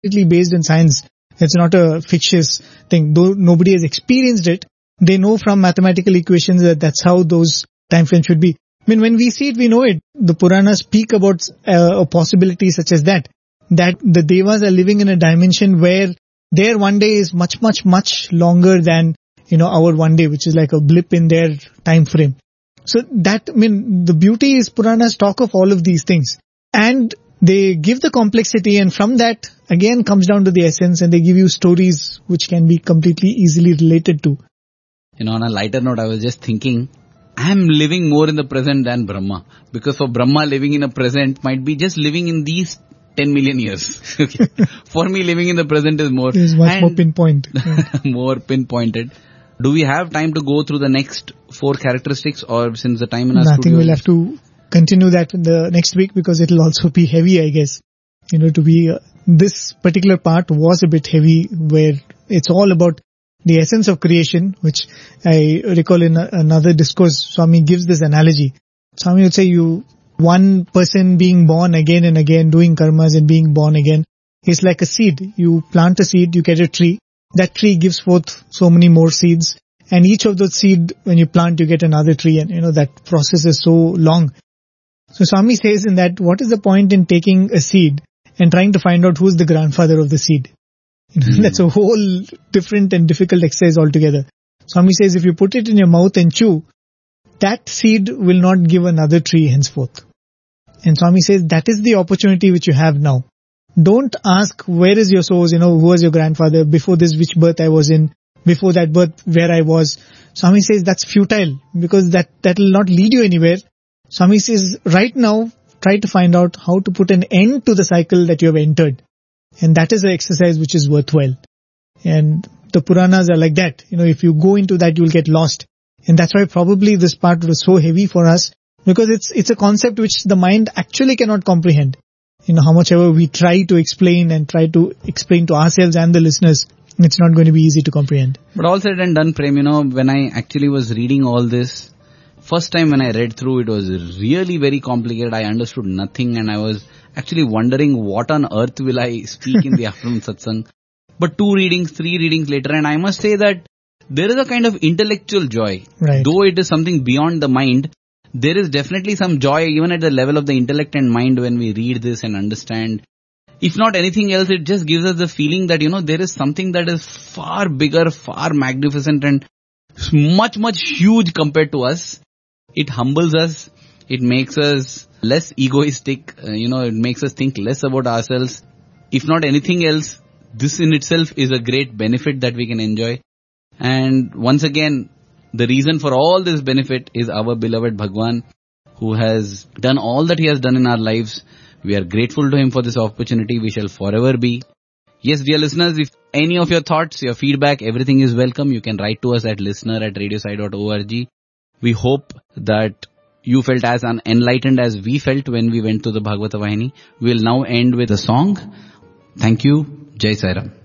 completely based in science. It's not a fictitious thing. Though nobody has experienced it, they know from mathematical equations that that's how those time frames should be. I mean, when we see it, we know it. The Puranas speak about a possibility such as that the Devas are living in a dimension where their one day is much, much, much longer than, our one day, which is like a blip in their time frame. So the beauty is Puranas talk of all of these things. And they give the complexity, and from that, again, comes down to the essence, and they give you stories which can be completely easily related to. On a lighter note, I was just thinking, I am living more in the present than Brahma. Because for Brahma, living in the present might be just living in these 10 million years. For me, living in the present is more. Is much more pinpoint. More pinpointed. Do we have time to go through the next 4 characteristics, or since the time in our studio? I think we'll have to continue that in the next week, because it'll also be heavy, I guess. This particular part was a bit heavy, where it's all about the essence of creation, which I recall in another discourse, Swami gives this analogy. Swami would say one person being born again and again, doing karmas and being born again, is like a seed. You plant a seed, you get a tree. That tree gives forth so many more seeds. And each of those seed, when you plant, you get another tree. And that process is so long. So Swami says in that, what is the point in taking a seed and trying to find out who's the grandfather of the seed? That's a whole different and difficult exercise altogether. Swami says if you put it in your mouth and chew, that seed will not give another tree henceforth. And Swami says that is the opportunity which you have now. Don't ask where is your source, who was your grandfather, before this which birth I was in, before that birth where I was. Swami says that's futile, because that will not lead you anywhere. Swami says right now try to find out how to put an end to the cycle that you have entered. And that is an exercise which is worthwhile. And the Puranas are like that. If you go into that, you will get lost. And that's why probably this part was so heavy for us, because it's a concept which the mind actually cannot comprehend. How much ever we try to explain and try to explain to ourselves and the listeners, it's not going to be easy to comprehend. But all said and done, Prem, when I actually was reading all this, first time when I read through, it was really very complicated. I understood nothing, and I was actually wondering what on earth will I speak in the afternoon satsang. But 2 readings, 3 readings later, and I must say that there is a kind of intellectual joy. Right. Though it is something beyond the mind, there is definitely some joy even at the level of the intellect and mind when we read this and understand. If not anything else, it just gives us the feeling that, there is something that is far bigger, far magnificent, and much, much huge compared to us. It humbles us. It makes us less egoistic. It makes us think less about ourselves. If not anything else, this in itself is a great benefit that we can enjoy. And once again, the reason for all this benefit is our beloved Bhagwan, who has done all that he has done in our lives. We are grateful to him for this opportunity. We shall forever be. Yes, dear listeners, if any of your thoughts, your feedback, everything is welcome. You can write to us at listener@radiosai.org. We hope that you felt as enlightened as we felt when we went to the Bhagavata Vahini. We will now end with a song. Thank you. Jai Sai Ram.